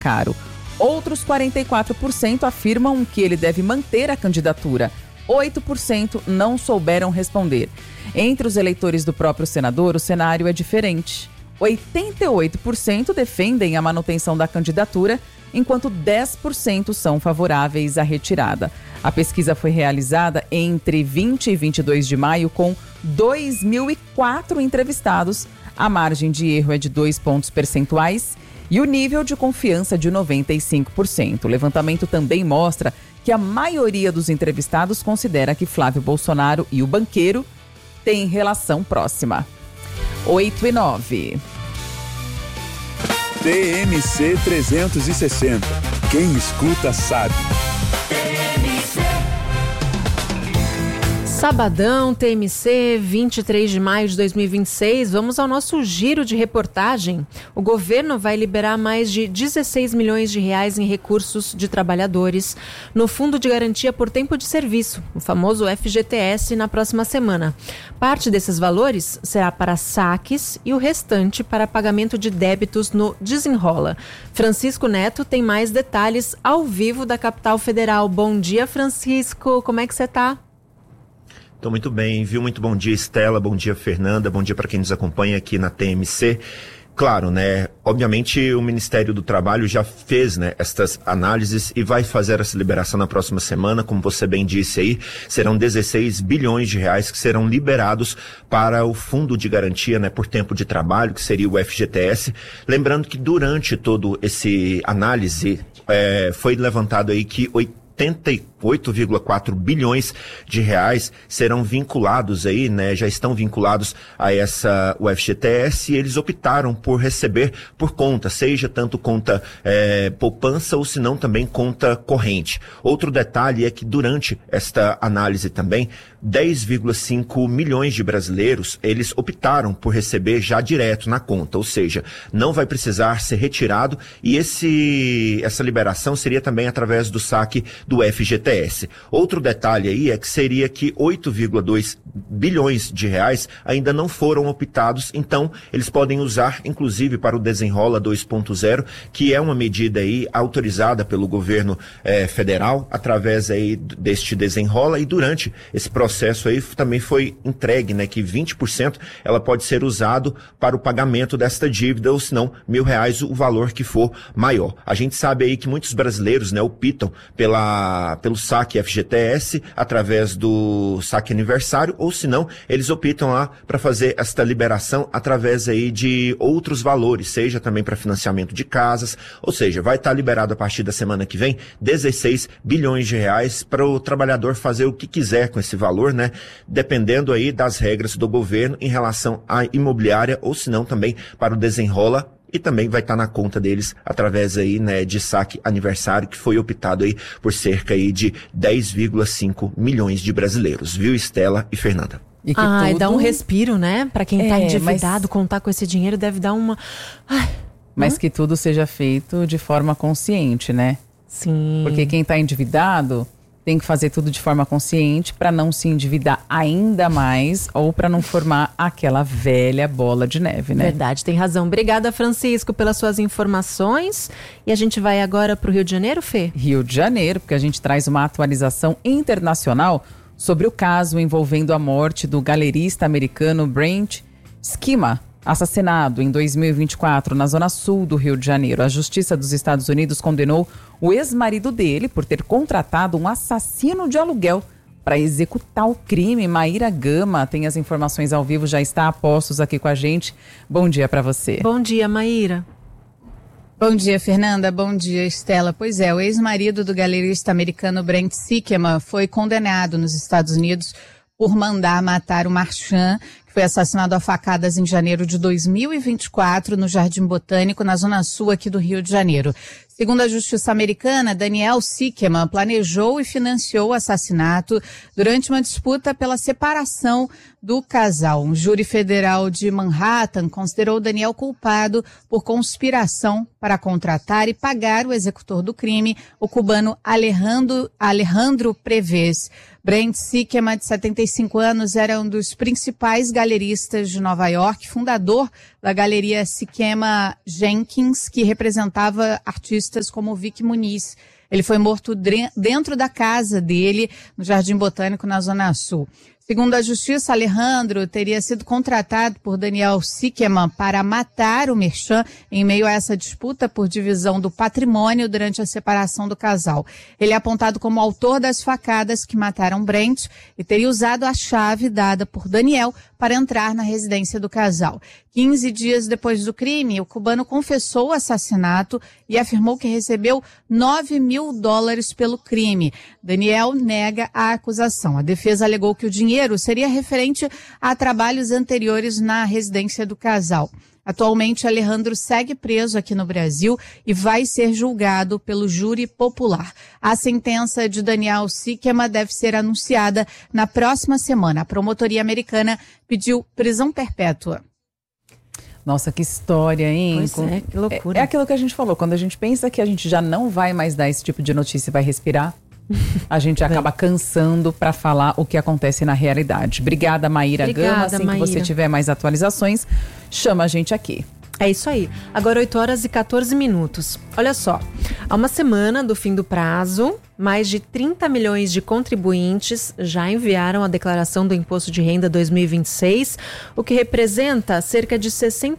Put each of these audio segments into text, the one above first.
caro. Outros 44% afirmam que ele deve manter a candidatura. 8% não souberam responder. Entre os eleitores do próprio senador, o cenário é diferente. 88% defendem a manutenção da candidatura, enquanto 10% são favoráveis à retirada. A pesquisa foi realizada entre 20 e 22 de maio com 2.004 entrevistados. A margem de erro é de 2 pontos percentuais e o nível de confiança de 95%. O levantamento também mostra que a maioria dos entrevistados considera que Flávio Bolsonaro e o banqueiro têm relação próxima. 8:09. TMC 360. Quem escuta sabe. Sabadão, TMC, 23 de maio de 2026. Vamos ao nosso giro de reportagem. O governo vai liberar mais de 16 milhões de reais em recursos de trabalhadores no Fundo de Garantia por Tempo de Serviço, o famoso FGTS, na próxima semana. Parte desses valores será para saques e o restante para pagamento de débitos no Desenrola. Francisco Neto tem mais detalhes ao vivo da capital federal. Bom dia, Francisco. Como é que você está? Estou muito bem, viu? Muito bom dia, Estela, bom dia, Fernanda, bom dia para quem nos acompanha aqui na TMC. Claro, né? Obviamente o Ministério do Trabalho já fez, né, estas análises e vai fazer essa liberação na próxima semana, como você bem disse aí, serão 16 bilhões de reais que serão liberados para o Fundo de Garantia, né, por Tempo de Trabalho, que seria o FGTS. Lembrando que durante todo esse análise foi levantado aí que 88,4 bilhões de reais serão vinculados aí, né, já estão vinculados a o FGTS, e eles optaram por receber por conta, seja tanto conta poupança ou se não também conta corrente. Outro detalhe é que durante esta análise também, 10,5 milhões de brasileiros, eles optaram por receber já direto na conta, ou seja, não vai precisar ser retirado, e essa liberação seria também através do saque do FGTS. Outro detalhe aí é que seria que 8,2 bilhões de reais ainda não foram optados, então eles podem usar inclusive para o Desenrola 2.0, que é uma medida aí autorizada pelo governo federal através aí deste Desenrola, e durante esse processo aí também foi entregue, né, que 20% ela pode ser usado para o pagamento desta dívida, ou se não, R$1.000 o valor que for maior. A gente sabe aí que muitos brasileiros, né, optam pelo saque FGTS através do saque aniversário, ou se não, eles optam lá para fazer esta liberação através aí de outros valores, seja também para financiamento de casas, ou seja, vai estar liberado a partir da semana que vem 16 bilhões de reais para o trabalhador fazer o que quiser com esse valor, né? Dependendo aí das regras do governo em relação à imobiliária, ou se não também para o Desenrola, e também vai estar na conta deles através aí, né, de saque aniversário, que foi optado aí por cerca aí de 10,5 milhões de brasileiros, viu, Estela e Fernanda? E dá um respiro, né? Para quem tá endividado, contar com esse dinheiro deve dar uma... Mas que tudo seja feito de forma consciente, né? Sim. Porque quem tá endividado tem que fazer tudo de forma consciente para não se endividar ainda mais ou para não formar aquela velha bola de neve, né? Verdade, tem razão. Obrigada, Francisco, pelas suas informações. E a gente vai agora para o Rio de Janeiro, Fê? Rio de Janeiro, porque a gente traz uma atualização internacional sobre o caso envolvendo a morte do galerista americano Brent Schema, assassinado em 2024 na zona sul do Rio de Janeiro. A Justiça dos Estados Unidos condenou o ex-marido dele por ter contratado um assassino de aluguel para executar o crime. Maíra Gama tem as informações ao vivo, já está a postos aqui com a gente. Bom dia para você. Bom dia, Maíra. Bom dia, Fernanda. Bom dia, Estela. Pois é, o ex-marido do galerista americano Brent Schema foi condenado nos Estados Unidos por mandar matar o Marchand, que foi assassinado a facadas em janeiro de 2024 no Jardim Botânico, na zona sul aqui do Rio de Janeiro. Segundo a Justiça americana, Daniel Schema planejou e financiou o assassinato durante uma disputa pela separação do casal. Um júri federal de Manhattan considerou Daniel culpado por conspiração para contratar e pagar o executor do crime, o cubano Alejandro Prevez. Brent Schema, de 75 anos, era um dos principais galeristas de Nova York, fundador da galeria Siquema Jenkins, que representava artistas como Vic Muniz. Ele foi morto dentro da casa dele, no Jardim Botânico, na Zona Sul. Segundo a Justiça, Alejandro teria sido contratado por Daniel Siquema para matar o Merchan em meio a essa disputa por divisão do patrimônio durante a separação do casal. Ele é apontado como autor das facadas que mataram Brent e teria usado a chave dada por Daniel para entrar na residência do casal. 15 dias depois do crime, o cubano confessou o assassinato e afirmou que recebeu $9 mil pelo crime. Daniel nega a acusação. A defesa alegou que o dinheiro seria referente a trabalhos anteriores na residência do casal. Atualmente, Alejandro segue preso aqui no Brasil e vai ser julgado pelo júri popular. A sentença de Daniel Siquema deve ser anunciada na próxima semana. A promotoria americana pediu prisão perpétua. Nossa, que história, hein? Pois é, que loucura. É aquilo que a gente falou, quando a gente pensa que a gente já não vai mais dar esse tipo de notícia e vai respirar, a gente acaba cansando para falar o que acontece na realidade. Obrigada, Maíra Gama. Assim que você tiver mais atualizações, chama a gente aqui. É isso aí. Agora 8h14. Olha só, há uma semana do fim do prazo, mais de 30 milhões de contribuintes já enviaram a declaração do Imposto de Renda 2026, o que representa cerca de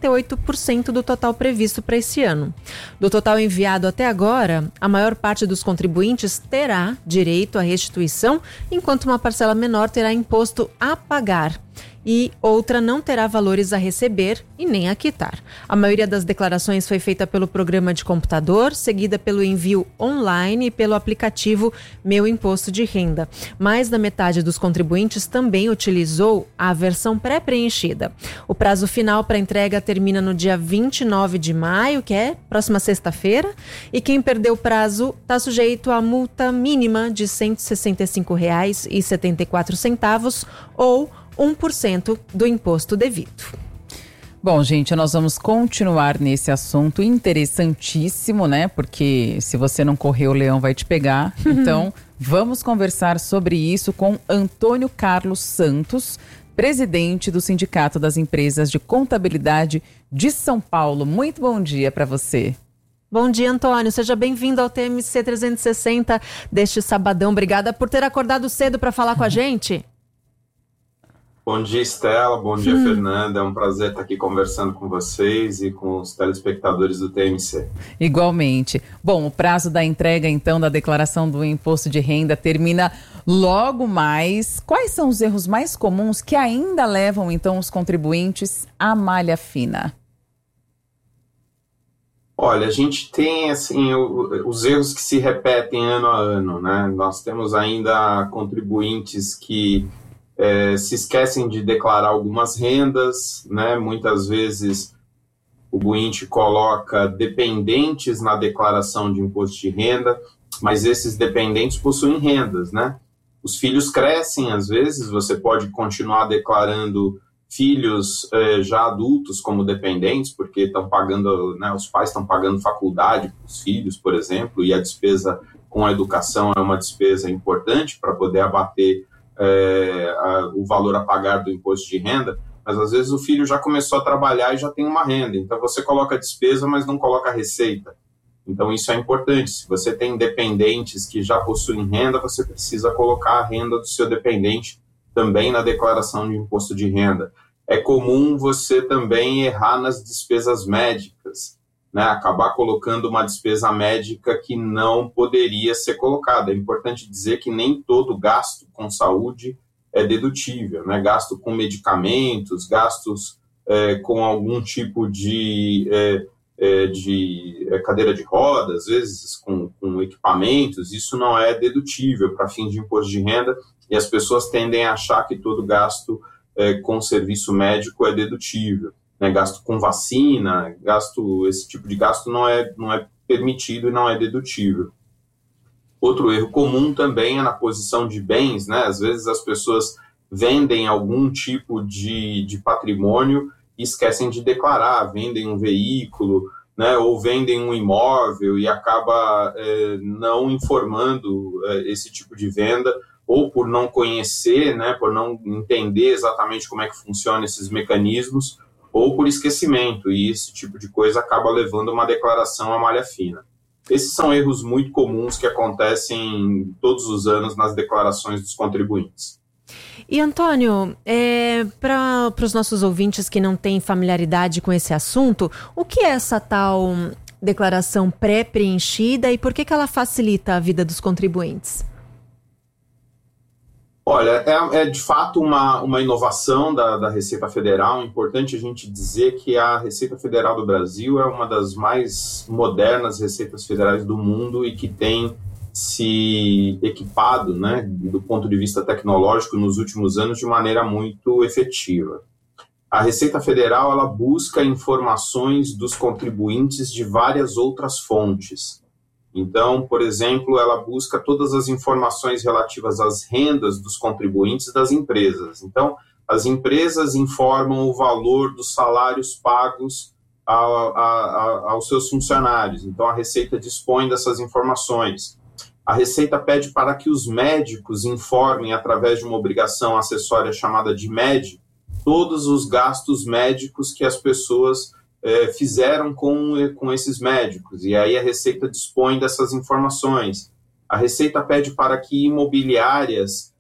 68% do total previsto para esse ano. Do total enviado até agora, a maior parte dos contribuintes terá direito à restituição, enquanto uma parcela menor terá imposto a pagar. E outra não terá valores a receber e nem a quitar. A maioria das declarações foi feita pelo programa de computador, seguida pelo envio online e pelo aplicativo Meu Imposto de Renda. Mais da metade dos contribuintes também utilizou a versão pré-preenchida. O prazo final para entrega termina no dia 29 de maio, que é próxima sexta-feira, e quem perdeu o prazo está sujeito à multa mínima de R$ 165,74 ou 1% do imposto devido. Bom, gente, nós vamos continuar nesse assunto interessantíssimo, né? Porque se você não correr, o leão vai te pegar. Então, vamos conversar sobre isso com Antônio Carlos Santos, presidente do Sindicato das Empresas de Contabilidade de São Paulo. Muito bom dia para você. Bom dia, Antônio. Seja bem-vindo ao TMC 360 deste sabadão. Obrigada por ter acordado cedo para falar com a gente. Bom dia, Estela. Bom dia, Fernanda. É um prazer estar aqui conversando com vocês e com os telespectadores do TMC. Igualmente. Bom, o prazo da entrega, então, da declaração do imposto de renda termina logo mais. Quais são os erros mais comuns que ainda levam, então, os contribuintes à malha fina? Olha, a gente tem, assim, os erros que se repetem ano a ano, né? Nós temos ainda contribuintes que se esquecem de declarar algumas rendas, né? Muitas vezes o contribuinte coloca dependentes na declaração de imposto de renda, mas esses dependentes possuem rendas, né? Os filhos crescem, às vezes, você pode continuar declarando filhos já adultos como dependentes, porque estão pagando, né, os pais estão pagando faculdade para os filhos, por exemplo, e a despesa com a educação é uma despesa importante para poder abater o valor a pagar do imposto de renda, mas às vezes o filho já começou a trabalhar e já tem uma renda, então você coloca a despesa, mas não coloca a receita. Então isso é importante. Se você tem dependentes que já possuem renda, você precisa colocar a renda do seu dependente também na declaração de imposto de renda. É comum você também errar nas despesas médicas, né? Acabar colocando uma despesa médica que não poderia ser colocada. É importante dizer que nem todo gasto com saúde é dedutível, né? Gasto com medicamentos, gastos com algum tipo de cadeira de rodas, às vezes com equipamentos, isso não é dedutível para fins de imposto de renda, e as pessoas tendem a achar que todo gasto com serviço médico é dedutível. Né, gasto com vacina, esse tipo de gasto não é permitido e não é dedutível. Outro erro comum também é na posição de bens, né? Às vezes as pessoas vendem algum tipo de patrimônio e esquecem de declarar, vendem um veículo, né, ou vendem um imóvel e acaba não informando esse tipo de venda, ou por não conhecer, né, por não entender exatamente como é que funcionam esses mecanismos, ou por esquecimento, e esse tipo de coisa acaba levando uma declaração à malha fina. Esses são erros muito comuns que acontecem todos os anos nas declarações dos contribuintes. E, Antônio, para os nossos ouvintes que não têm familiaridade com esse assunto, o que é essa tal declaração pré-preenchida e por que ela facilita a vida dos contribuintes? Olha, é de fato uma inovação da Receita Federal. É importante a gente dizer que a Receita Federal do Brasil é uma das mais modernas receitas federais do mundo e que tem se equipado, né, do ponto de vista tecnológico nos últimos anos de maneira muito efetiva. A Receita Federal ela busca informações dos contribuintes de várias outras fontes. Então, por exemplo, ela busca todas as informações relativas às rendas dos contribuintes das empresas. Então, as empresas informam o valor dos salários pagos aos seus funcionários. Então, a Receita dispõe dessas informações. A Receita pede para que os médicos informem, através de uma obrigação acessória chamada de MED, todos os gastos médicos que as pessoas fizeram com esses médicos. E aí a Receita dispõe dessas informações. A Receita pede para que imobiliárias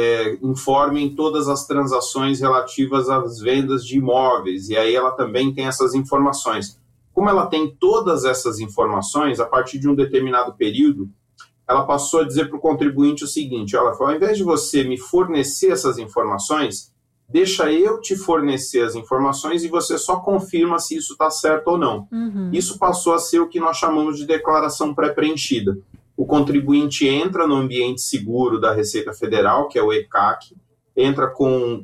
informem todas as transações relativas às vendas de imóveis. E aí ela também tem essas informações. Como ela tem todas essas informações, a partir de um determinado período, ela passou a dizer para o contribuinte o seguinte: ela falou, ao invés de você me fornecer essas informações, deixa eu te fornecer as informações e você só confirma se isso está certo ou não. Uhum. Isso passou a ser o que nós chamamos de declaração pré-preenchida. O contribuinte entra no ambiente seguro da Receita Federal, que é o ECAC, entra com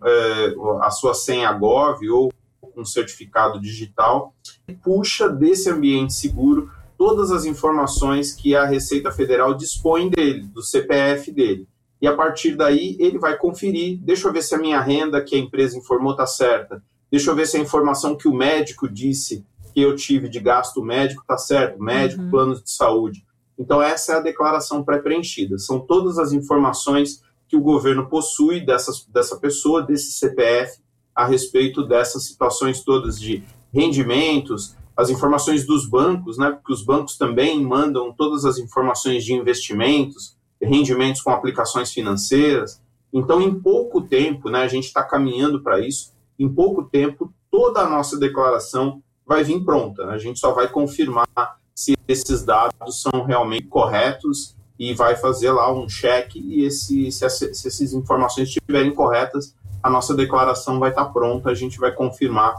a sua senha Gov ou com um certificado digital, e puxa desse ambiente seguro todas as informações que a Receita Federal dispõe dele, do CPF dele. E a partir daí ele vai conferir, deixa eu ver se a minha renda que a empresa informou está certa, deixa eu ver se a informação que o médico disse que eu tive de gasto médico está certo, médico, planos de saúde. Então essa é a declaração pré-preenchida, são todas as informações que o governo possui dessa pessoa, desse CPF, a respeito dessas situações todas de rendimentos, as informações dos bancos, né, porque os bancos também mandam todas as informações de investimentos, rendimentos com aplicações financeiras. Então, em pouco tempo, né, a gente está caminhando para isso, em pouco tempo, toda a nossa declaração vai vir pronta. A gente só vai confirmar se esses dados são realmente corretos e vai fazer lá um check e se essas informações estiverem corretas, a nossa declaração vai estar pronta, a gente vai confirmar.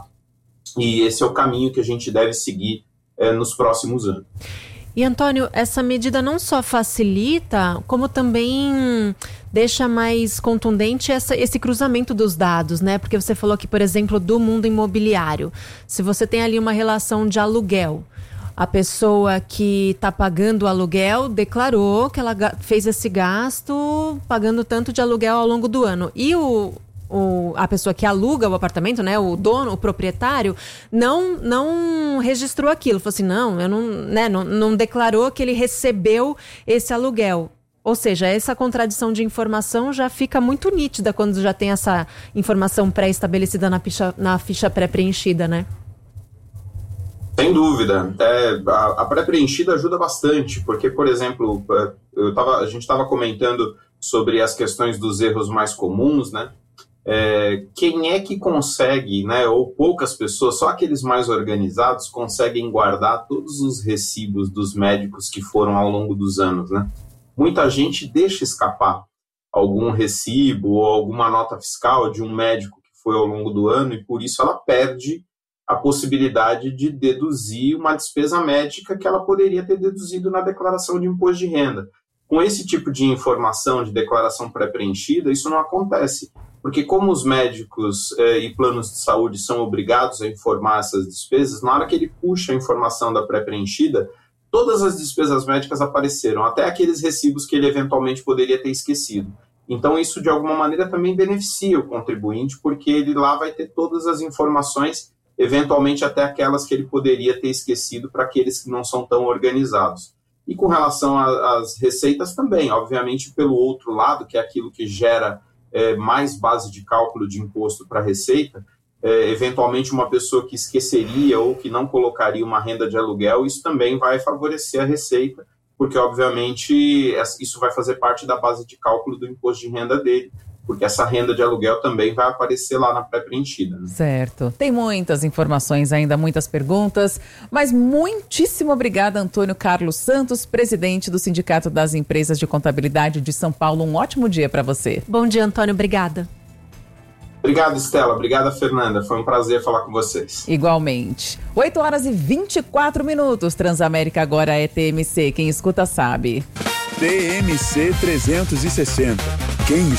E esse é o caminho que a gente deve seguir nos próximos anos. E, Antônio, essa medida não só facilita, como também deixa mais contundente esse cruzamento dos dados, né? Porque você falou aqui, por exemplo, do mundo imobiliário. Se você tem ali uma relação de aluguel, a pessoa que está pagando o aluguel declarou que ela fez esse gasto pagando tanto de aluguel ao longo do ano. E a pessoa que aluga o apartamento, né, o dono, o proprietário, não registrou aquilo. Falou assim, não declarou que ele recebeu esse aluguel. Ou seja, essa contradição de informação já fica muito nítida quando já tem essa informação pré-estabelecida na ficha pré-preenchida, né? Sem dúvida. A pré-preenchida ajuda bastante, porque, por exemplo, a gente estava comentando sobre as questões dos erros mais comuns, né? Quem é que consegue, né, ou poucas pessoas, só aqueles mais organizados conseguem guardar todos os recibos dos médicos que foram ao longo dos anos, né? Muita gente deixa escapar algum recibo ou alguma nota fiscal de um médico que foi ao longo do ano e por isso ela perde a possibilidade de deduzir uma despesa médica que ela poderia ter deduzido na declaração de imposto de renda. Com esse tipo de informação de declaração pré-preenchida, isso não acontece, porque como os médicos e planos de saúde são obrigados a informar essas despesas, na hora que ele puxa a informação da pré-preenchida, todas as despesas médicas apareceram, até aqueles recibos que ele eventualmente poderia ter esquecido. Então isso de alguma maneira também beneficia o contribuinte, porque ele lá vai ter todas as informações, eventualmente até aquelas que ele poderia ter esquecido para aqueles que não são tão organizados. E com relação às receitas também, obviamente pelo outro lado, que é aquilo que gera mais base de cálculo de imposto para a Receita, eventualmente uma pessoa que esqueceria ou que não colocaria uma renda de aluguel, isso também vai favorecer a receita, porque obviamente isso vai fazer parte da base de cálculo do imposto de renda dele, porque essa renda de aluguel também vai aparecer lá na pré-preenchida. Né? Certo. Tem muitas informações ainda, muitas perguntas, mas muitíssimo obrigada, Antônio Carlos Santos, presidente do Sindicato das Empresas de Contabilidade de São Paulo. Um ótimo dia para você. Bom dia, Antônio. Obrigada. Obrigado, Estela. Obrigada, Fernanda. Foi um prazer falar com vocês. Igualmente. 8h24. Transamérica agora é TMC. Quem escuta sabe. TMC 360. Quem